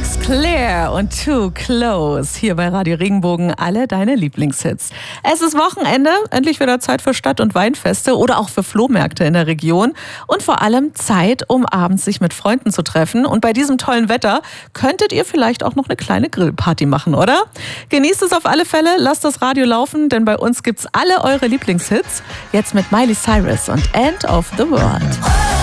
Alex Clare und Too Close hier bei Radio Regenbogen, alle deine Lieblingshits. Es ist Wochenende, endlich wieder Zeit für Stadt- und Weinfeste oder auch für Flohmärkte in der Region und vor allem Zeit, um abends sich mit Freunden zu treffen. Und bei diesem tollen Wetter könntet ihr vielleicht auch noch eine kleine Grillparty machen, oder? Genießt es auf alle Fälle, lasst das Radio laufen, denn bei uns gibt's alle eure Lieblingshits. Jetzt mit Miley Cyrus und End of the World.